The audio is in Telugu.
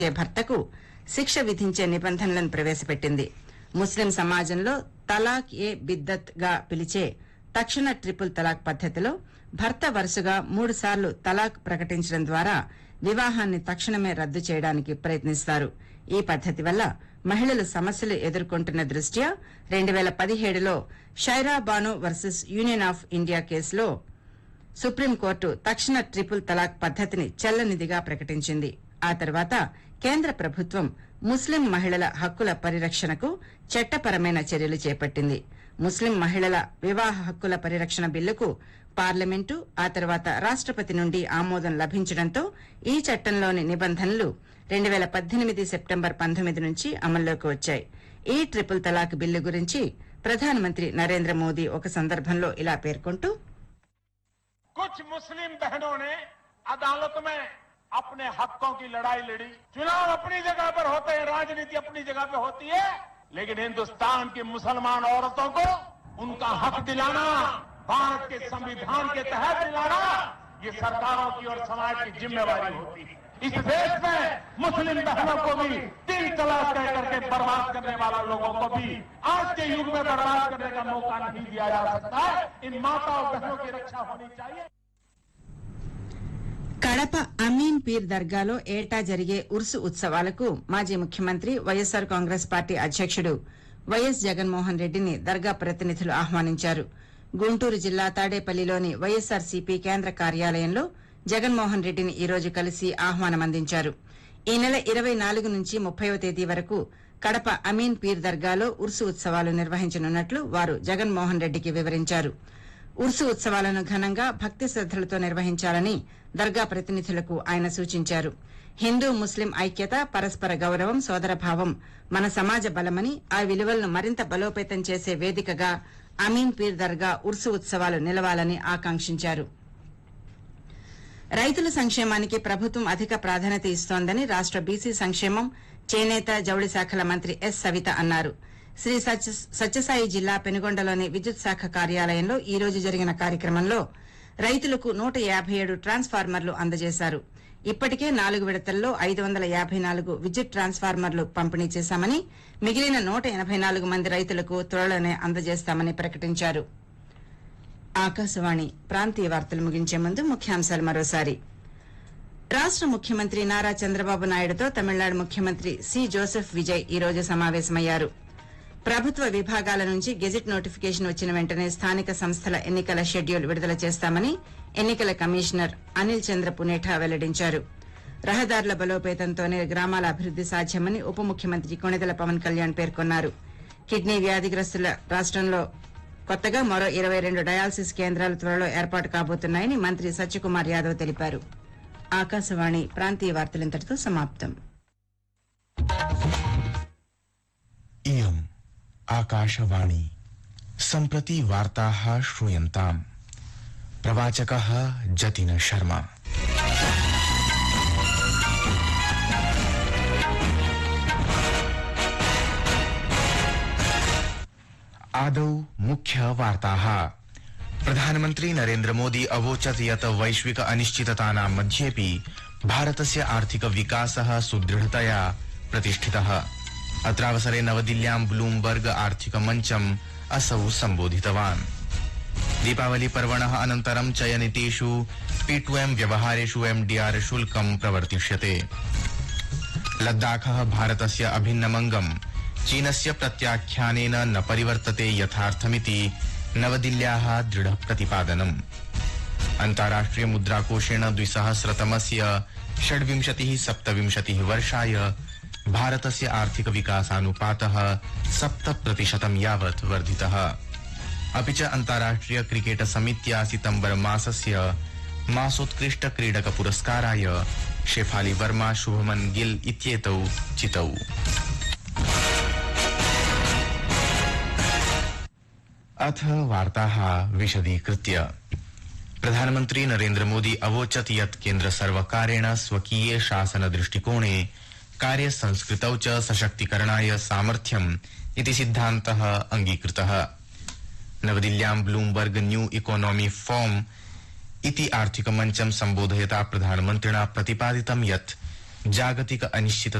భర్తకు శిక్ష విధించే నిబంధనలను ప్రవేశపెట్టింది. ముస్లిం సమాజంలో తలాక్ ఏ బిద్దత్ గా పిలిచే తక్షణ ట్రిపుల్ తలాక్ పద్దతిలో భర్త వరుసగా 3 సార్లు తలాక్ ప్రకటించడం ద్వారా వివాహాన్ని తక్షణమే రద్దు చేయడానికి ప్రయత్నిస్తారు. ఈ పద్దతి వల్ల మహిళలు సమస్యలు ఎదుర్కొంటున్న దృష్ట్యా 2017లో Shayara Bano versus union of India కేసులో సుప్రీంకోర్టు తక్షణ ట్రిపుల్ తలాక్ పద్దతిని చెల్లనిదిగా ప్రకటించింది. ఆ తర్వాత కేంద్ర ప్రభుత్వం ముస్లిం మహిళల హక్కుల పరిరక్షణకు చట్టపరమైన చర్యలు చేపట్టింది. ముస్లిం మహిళల వివాహ హక్కుల పరిరక్షణ బిల్లుకు పార్లమెంటు, ఆ తర్వాత రాష్టపతి నుండి ఆమోదం లభించడంతో ఈ చట్టంలోని నిబంధనలు 2018 సెప్టెంబర్ 19 నుంచి అమల్లోకి వచ్చాయి. ఈ ట్రిపుల్ తలాక్ బిల్లు గురించి ప్రధానమంత్రి నరేంద్ర మోదీ ఒక సందర్భంలో ఇలా పేర్కొంటూ, कुछ मुस्लिम बहनों ने अदालत में अपने हकों की लड़ाई लड़ी। चुनाव अपनी जगह पर होते हैं, राजनीति अपनी जगह पे होती है, लेकिन हिंदुस्तान की मुसलमान औरतों को उनका हक दिलाना, भारत के संविधान के तहत दिलाना, ये सरकारों की और समाज की जिम्मेवारी होती है। इस देश में मुस्लिम बहनों को भी 3 तलाक कह करके बर्बाद करने वाला लोगों को भी आज के युग में बर्बाद करने का मौका नहीं दिया जा सकता है। इन माता और बहनों की रक्षा होनी चाहिए। కడప అమీన్ పీర్ దర్గాలో ఏటా జరిగే ఉర్సు ఉత్సవాలకు మాజీ ముఖ్యమంత్రి వైఎస్సార్ కాంగ్రెస్ పార్టీ అధ్యకుడు వైఎస్ జగన్మోహన్ రెడ్డిని దర్గా ప్రతినిధులు ఆహ్వానించారు. గుంటూరు జిల్లా తాడేపల్లిలోని వైఎస్సార్సీపీ కేంద్ర కార్యాలయంలో జగన్మోహన్ రెడ్డిని ఈ రోజు కలిసి ఆహ్వానమందించారు. ఈ నెల 24 నుంచి 30వ తేదీ వరకు కడప అమీన్ పీర్ దర్గాలో ఉర్సు ఉత్సవాలు నిర్వహించనున్నట్లు వారు జగన్మోహన్ రెడ్డికి వివరించారు. ఉర్సు ఉత్సవాలను ఘనంగా భక్తి శ్రద్దలతో నిర్వహించాలని దర్గా ప్రతినిధులకు ఆయన సూచించారు. హిందూ ముస్లిం ఐక్యత, పరస్పర గౌరవం, సోదరభావం మన సమాజ బలమని, ఆ విలువలను మరింత బలోపేతం చేసే వేదికగా అమీన్ పీర్ దర్గా ఉర్సు ఉత్సవాలు నిలవాలని ఆకాంక్షించారు. రైతుల సంక్షేమానికి ప్రభుత్వం అధిక ప్రాధాన్యత ఇస్తోందని రాష్ట బీసీ సంక్షేమం, చేనేత, జౌళి శాఖల మంత్రి ఎస్ సవిత అన్నారు. శ్రీ సత్యసాయి జిల్లా పెనుగొండలోని విద్యుత్ శాఖ కార్యాలయంలో ఈ రోజు జరిగిన కార్యక్రమంలో రైతులకు 157 ట్రాన్స్ఫార్మర్లు అందజేశారు. ఇప్పటికే 4 విడతల్లో 554 విద్యుత్ ట్రాన్స్ఫార్మర్లు పంపిణీ చేశామని, మిగిలిన 184 మంది రైతులకు త్వరలోనే అందజేస్తామని ప్రకటించారు. ఆకాశవాణి ప్రాంతీయ వార్తలు ముగించే ముందు ముఖ్యాంశాలు మరోసారి. రాష్ట ముఖ్యమంత్రి నారా చంద్రబాబు నాయుడుతో తమిళనాడు ముఖ్యమంత్రి సి జోసెఫ్ విజయ్ ఈ రోజు సమావేశమయ్యారు. ప్రభుత్వ విభాగాల నుంచి గెజిట్ నోటిఫికేషన్ వచ్చిన వెంటనే స్థానిక సంస్థల ఎన్నికల షెడ్యూల్ విడుదల చేస్తామని ఎన్నికల కమిషనర్ అనిల్ చంద్ర పునేఠా వెల్లడించారు. రహదారుల బలోపేతంతోనే గ్రామాల అభివృద్ది సాధ్యమని ఉప ముఖ్యమంత్రి కొణిదెల పవన్ కళ్యాణ్ పేర్కొన్నారు. కిడ్నీ వ్యాధిగ్రస్తుల రాష్టంలో కొత్తగా మరో 22 డయాలసిస్ కేంద్రాలు త్వరలో ఏర్పాటు కాబోతున్నాయని మంత్రి సత్యకుమార్ యాదవ్ తెలిపారు. ఆకాశవాణి ప్రాంతీయ వార్తలింతటితో సమాప్తం. इयम् आकाशवाणी सम्प्रति वार्ताः श्रूयन्ताम्. प्रवाचकः जतिन शर्मा. आदौ मुख्य वार्ताः. प्रधानमन्त्री नरेन्द्र मोदी अवोचत् यत् वैश्विक अनिश्चिततानां मध्येऽपि भारतस्य आर्थिक विकासः सुदृढतया प्रतिष्ठितः. अत्रावसरे नवदिल्ल्यां ब्लूमबर्ग आर्थिक मञ्चम् असौ सम्बोधितवान्. दीपावली पर्वणः अनन्तरं चयनितेषु P2M व्यवहारेषु MDR शुल्कं प्रवर्तिष्यते. लद्दाखः भारतस्य अभिन्नमङ्गम् चीनस्य प्रत्याख्यानेन न परिवर्तते यथार्थमिति नवदिल्ल्याः दृढ प्रतिपादनम्. अन्ताराष्ट्रिय मुद्राकोषेण 2000तमस्य 26-27 वर्षाय भारतस्य आर्थिक विकासानुपातः 7% यावत् वर्धितः. अपि च अन्ताराष्ट्रिय क्रिकेट समित्या सितम्बर मासस्य मासोत्कृष्ट क्रीडक पुरस्काराय शेफाली वर्मा, शुभमन गिल इत्येतौ चितौ. अथ वार्ताः विशदीकृत्य. प्रधानमन्त्री नरेन्द्र मोदी अवोचत् यत् केन्द्र सर्वकारेण स्वकीये शासन दृष्टिकोणे कार्य संस्कृतौ च सशक्तीकरणाय सामर्थ्यम् इति सिद्धान्तः अंगीकृतः. नवदिल्ल्यां ब्लूमबर्ग न्यू इकोनॉमी फोरम इति आर्थिक मञ्चं सम्बोधयता प्रधानमन्त्रिणा प्रतिपादितं यत् जागतिक अनिश्चित